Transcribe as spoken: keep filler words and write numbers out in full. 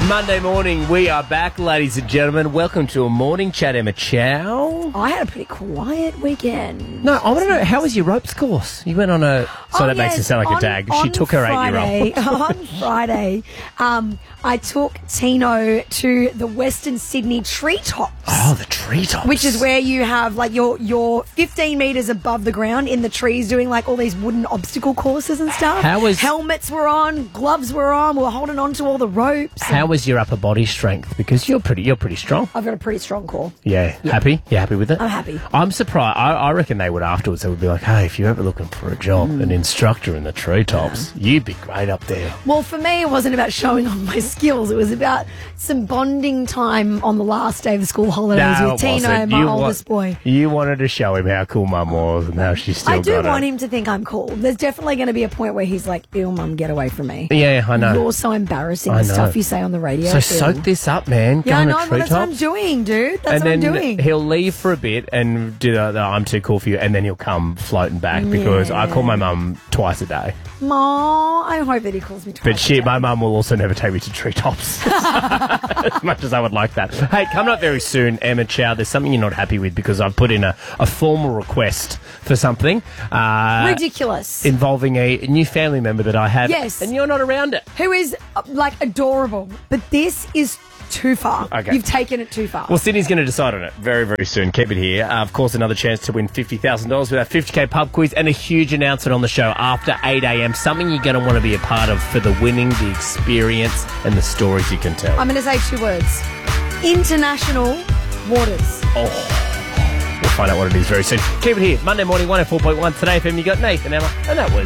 Monday morning, we are back, ladies and gentlemen. Welcome to a morning chat, Emma Chow. I had a pretty quiet weekend. No, I want to know, how was your ropes course? You went on a... So Oh, that makes yes, it sound like on- a dag. on She took her Friday- eight-year-old. On Friday, um, I took Tino to the Western Sydney treetops. Oh, the treetops. Which is where you have, like, your your fifteen metres above the ground in the trees doing, like, all these wooden obstacle courses and stuff. How was- Helmets were on, gloves were on, we were holding on to all the ropes. How was your upper body strength? Because you're pretty you're pretty strong. I've got a pretty strong core. Yeah. Happy? You happy with it? I'm happy. I'm surprised. I, I reckon they would afterwards. They would be like, hey, if you're ever looking for a job, Mm. an instructor in the treetops, you'd be great up there. Well, for me, it wasn't about showing off my skills. It was about some bonding time on the last day of the school holidays No, with it Tino, wasn't. my You wa- oldest boy. You wanted to show him how cool Mum was and how she still I do got want it. him to think I'm cool. There's definitely going to be a point where he's like, ew, Mum, get away from me. Yeah, I know. You're so embarrassing, I the know. stuff you say on the radio. So Ew. soak this up, man. Go Yeah, I on know. a Well, that's what I'm treetop. doing, dude. That's And what I'm then doing. he'll leave for a bit and do the, the I'm too cool for you, and then he'll come floating back because I call my mum twice a day. Ma, I hope that he calls me twice. But a shit, day. my mum will also never take me to treetops. As much as I would like that. Hey, coming up very soon, Emma Chow, there's something you're not happy with because I've put in a, a formal request for something. Uh, Ridiculous. Involving a new family member that I have. Yes. And you're not around it. Who is, uh, like, adorable. But this is too far. Okay. You've taken it too far. Well, Sydney's going to decide on it very, very soon. Keep it here. Uh, of course, another chance to win fifty thousand dollars with our fifty K pub quiz and a huge announcement on the show after eight a.m. Something you're going to want to be a part of for the winning, the experience, and the stories you can tell. I'm going to say two words. International waters. Oh, we'll find out what it is very soon. Keep it here. Monday morning, one oh four point one. Today, F M, you got Nathan, Emma, and that was